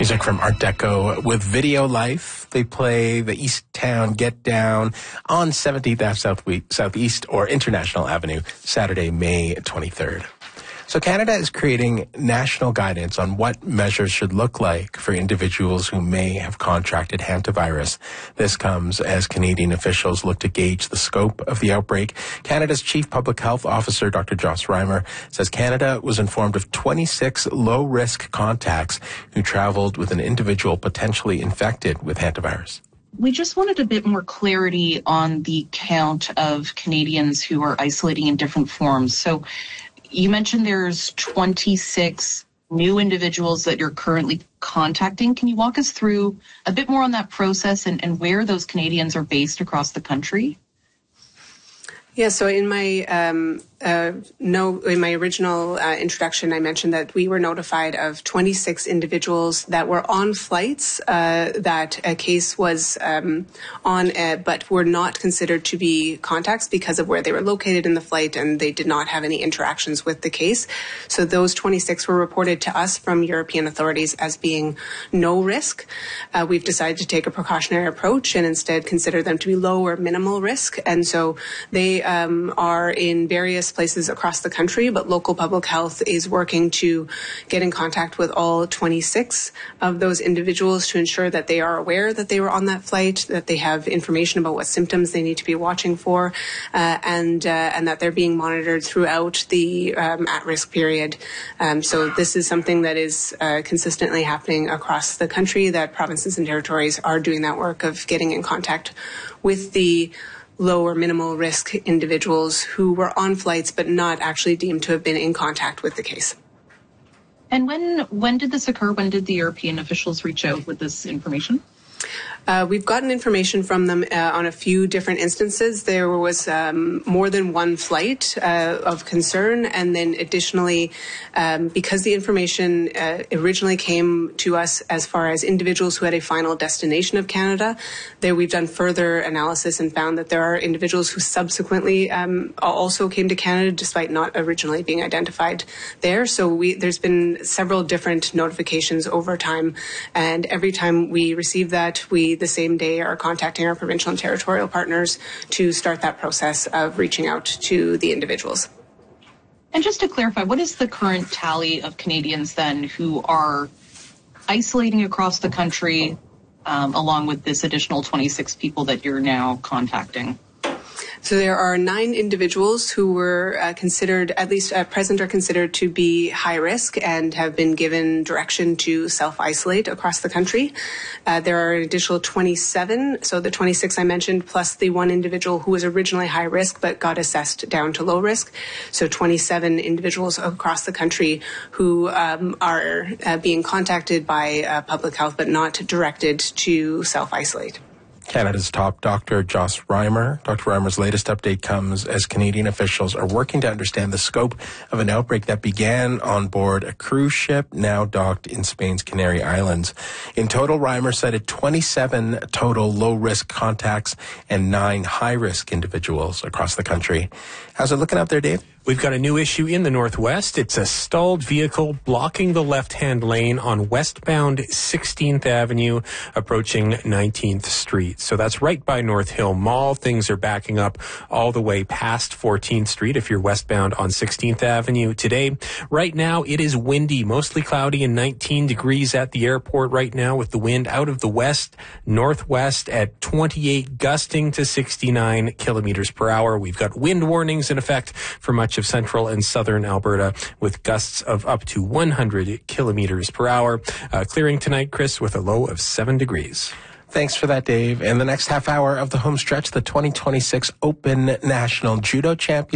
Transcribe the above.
Music from Art Deco with Video Life. They play the East Town Get Down on 17th Ave Southeast or International Avenue, Saturday, May 23rd. So Canada is creating national guidance on what measures should look like for individuals who may have contracted hantavirus. This comes as Canadian officials look to gauge the scope of the outbreak. Canada's Chief Public Health Officer, Dr. Joss Reimer, says Canada was informed of 26 low-risk contacts who traveled with an individual potentially infected with hantavirus. We just wanted a bit more clarity on the count of Canadians who are isolating in different forms. So you mentioned there's 26 new individuals that you're currently contacting. Can you walk us through a bit more on that process and where those Canadians are based across the country? Yeah, so in my original introduction, I mentioned that we were notified of 26 individuals that were on flights that a case was on, but were not considered to be contacts because of where they were located in the flight, and they did not have any interactions with the case. So those 26 were reported to us from European authorities as being no risk. We've decided to take a precautionary approach and instead consider them to be low or minimal risk, and so they are in various places across the country, but local public health is working to get in contact with all 26 of those individuals to ensure that they are aware that they were on that flight, that they have information about what symptoms they need to be watching for, and that they're being monitored throughout the at-risk period. So this is something that is consistently happening across the country, that provinces and territories are doing that work of getting in contact with the low or minimal risk individuals who were on flights but not actually deemed to have been in contact with the case. And when did this occur? When did the European officials reach out with this information? We've gotten information from them on a few different instances. There was more than one flight of concern, and then additionally, because the information originally came to us as far as individuals who had a final destination of Canada, we've done further analysis and found that there are individuals who subsequently also came to Canada despite not originally being identified there. So there's been several different notifications over time, and every time we receive that, we the same day are contacting our provincial and territorial partners to start that process of reaching out to the individuals. And just to clarify, what is the current tally of Canadians then who are isolating across the country along with this additional 26 people that you're now contacting? So there are 9 individuals who were considered, at least at present, are considered to be high risk and have been given direction to self-isolate across the country. There are an additional 27, so the 26 I mentioned, plus the one individual who was originally high risk but got assessed down to low risk. So 27 individuals across the country who are being contacted by public health but not directed to self-isolate. Canada's top doctor, Joss Reimer. Dr. Reimer's latest update comes as Canadian officials are working to understand the scope of an outbreak that began on board a cruise ship now docked in Spain's Canary Islands. In total, Reimer cited 27 total low-risk contacts and 9 high-risk individuals across the country. How's it looking out there, Dave? We've got a new issue in the Northwest. It's a stalled vehicle blocking the left-hand lane on westbound 16th Avenue, approaching 19th Street. So that's right by North Hill Mall. Things are backing up all the way past 14th Street if you're westbound on 16th Avenue today. Right now, it is windy, mostly cloudy and 19 degrees at the airport right now with the wind out of the west, northwest at 28, gusting to 69 kilometers per hour. We've got wind warnings in effect for much of central and southern Alberta with gusts of up to 100 kilometers per hour. Clearing tonight, Chris, with a low of 7 degrees. Thanks for that, Dave. In the next half hour of the home stretch, the 2026 Open National Judo Champion